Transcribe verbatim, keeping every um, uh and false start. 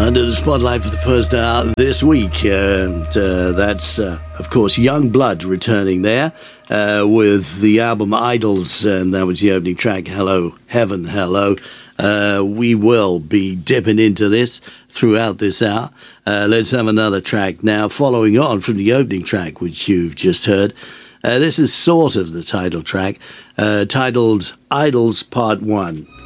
under the spotlight for the first hour this week. And uh, that's, uh, of course, Young Blood returning there uh, with the album Idols, and that was the opening track, Hello, Heaven, Hello. Uh, we will be dipping into this throughout this hour. Uh, let's have another track now, following on from the opening track, which you've just heard. Uh, this is sort of the title track, uh, titled Idols Part one.